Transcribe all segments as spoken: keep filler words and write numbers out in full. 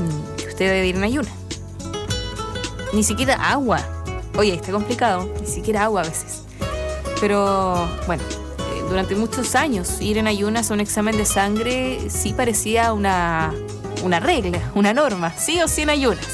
en, que usted debe ir en ayunas. Ni siquiera agua. Oye, está complicado. Ni siquiera agua a veces. Pero, bueno, eh, durante muchos años ir en ayunas a un examen de sangre sí parecía una, una regla, una norma. Sí o sí en ayunas.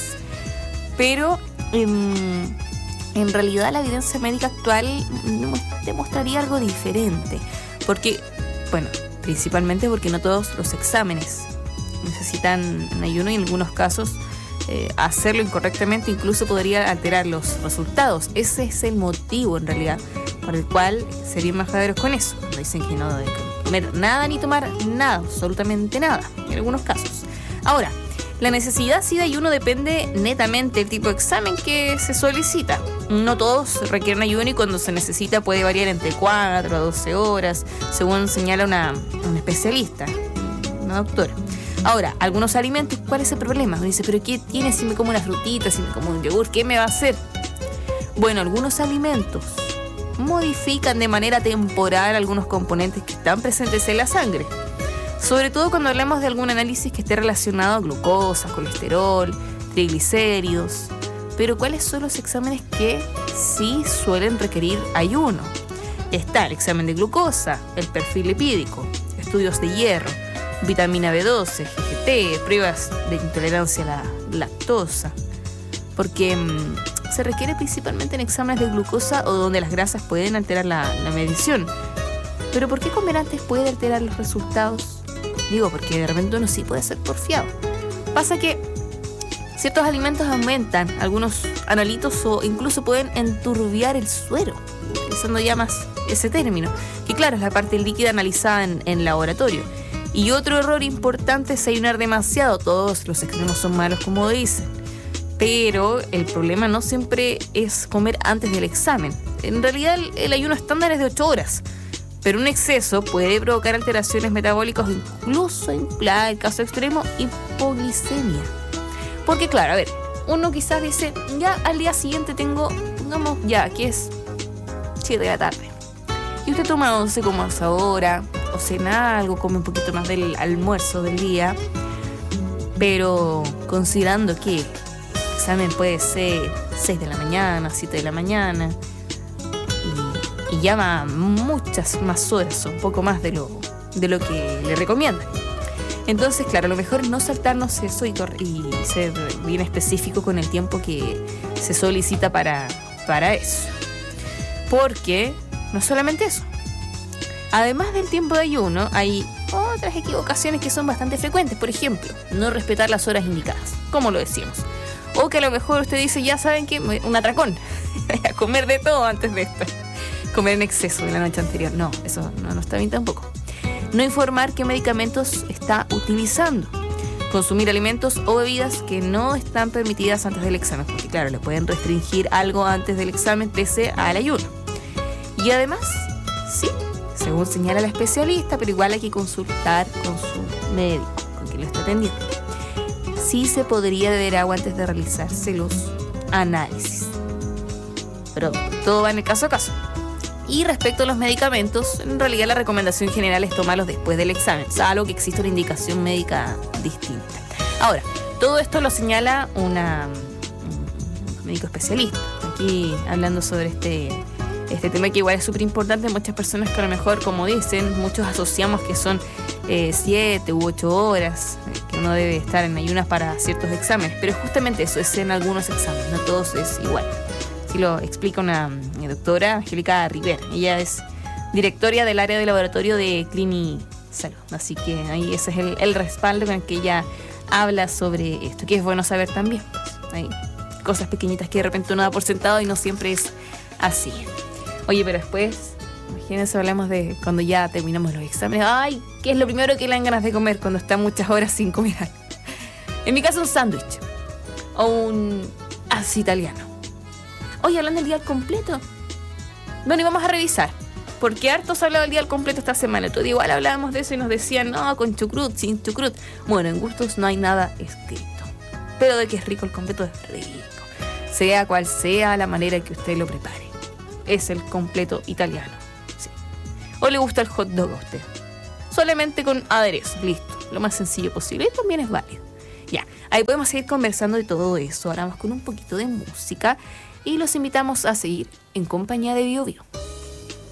Pero, eh, en realidad la evidencia médica actual demostraría algo diferente. Porque, bueno, principalmente porque no todos los exámenes necesitan ayuno y en algunos casos eh, hacerlo incorrectamente incluso podría alterar los resultados. Ese es el motivo en realidad por el cual serían majaderos con eso. Dicen que no deben comer nada ni tomar nada, absolutamente nada, en algunos casos. Ahora, la necesidad sí de ayuno depende netamente del tipo de examen que se solicita. No todos requieren ayuno y cuando se necesita puede variar entre cuatro a doce horas, según señala una, una especialista, una doctora. Ahora, algunos alimentos, ¿cuál es el problema? Uno dice, ¿pero qué tiene si me como una frutita, si me como un yogur? ¿Qué me va a hacer? Bueno, algunos alimentos modifican de manera temporal algunos componentes que están presentes en la sangre. Sobre todo cuando hablamos de algún análisis que esté relacionado a glucosa, colesterol, triglicéridos. Pero ¿cuáles son los exámenes que sí suelen requerir ayuno? Está el examen de glucosa, el perfil lipídico, estudios de hierro, vitamina B doce, G G T, pruebas de intolerancia a la lactosa. Porque mmm, se requiere principalmente en exámenes de glucosa o donde las grasas pueden alterar la, la medición. ¿Pero por qué comer antes puede alterar los resultados? Digo, porque de repente uno sí puede ser porfiado. Pasa que ciertos alimentos aumentan algunos analitos o incluso pueden enturbiar el suero, utilizando ya más ese término, que claro, es la parte líquida analizada en, en laboratorio. Y otro error importante es ayunar demasiado. Todos los extremos son malos, como dicen. Pero el problema no siempre es comer antes del examen. En realidad el, el ayuno estándar es de ocho horas. Pero un exceso puede provocar alteraciones metabólicas, incluso en el caso extremo, hipoglicemia. Porque claro, a ver, uno quizás dice, ya al día siguiente tengo, pongamos ya, que es siete de la tarde. Y usted toma once como a esa hora, o cena algo, come un poquito más del almuerzo del día. Pero considerando que el examen puede ser seis de la mañana, siete de la mañana... y llama muchas más horas, un poco más de lo, de lo que le recomiendan. Entonces, claro, lo mejor es no saltarnos eso y, y ser bien específico con el tiempo que se solicita para, para eso. Porque no es solamente eso. Además del tiempo de ayuno, hay otras equivocaciones que son bastante frecuentes. Por ejemplo, no respetar las horas indicadas, como lo decíamos. O que a lo mejor usted dice, ya saben que un atracón, a comer de todo antes de esto. Comer en exceso de la noche anterior. No, eso no, no está bien tampoco. No informar qué medicamentos está utilizando. Consumir alimentos o bebidas que no están permitidas antes del examen. Porque claro, le pueden restringir algo antes del examen pese al ayuno. Y además, sí, según señala la especialista, pero igual hay que consultar con su médico, con quien lo está atendiendo. Sí se podría beber agua antes de realizarse los análisis. Pero todo va en el caso a caso. Y respecto a los medicamentos, en realidad la recomendación general es tomarlos después del examen, salvo que exista una indicación médica distinta. Ahora, todo esto lo señala una, un médico especialista, aquí hablando sobre este, este tema que igual es súper importante. Muchas personas que a lo mejor, como dicen, muchos asociamos que son eh, siete u ocho horas, eh, que uno debe estar en ayunas para ciertos exámenes, pero justamente eso es en algunos exámenes, no todos es igual. Así lo explica una doctora, Angélica Rivera. Ella es directora del área de laboratorio de CliniSalud. Así que ahí ese es el, el respaldo con el que ella habla sobre esto, que es bueno saber también. Pues, hay cosas pequeñitas que de repente uno da por sentado y no siempre es así. Oye, pero después, imagínense, hablamos de cuando ya terminamos los exámenes. Ay, ¿qué es lo primero que le dan ganas de comer cuando está muchas horas sin comer algo? En mi caso, un sándwich o un así italiano. Oye, hablando del día al completo. Bueno, y vamos a revisar. Porque hartos hablado del día al completo esta semana. Todo igual hablábamos de eso y nos decían, no, con chucrut, sin chucrut. Bueno, en gustos no hay nada escrito. Pero de que es rico el completo es rico. Sea cual sea la manera que usted lo prepare. Es el completo italiano. Sí. ¿O le gusta el hot dog a usted? Solamente con aderezo, listo. Lo más sencillo posible. Y también es válido. Ya, ahí podemos seguir conversando de todo eso. Ahora vamos con un poquito de música y los invitamos a seguir en compañía de Bio Bio.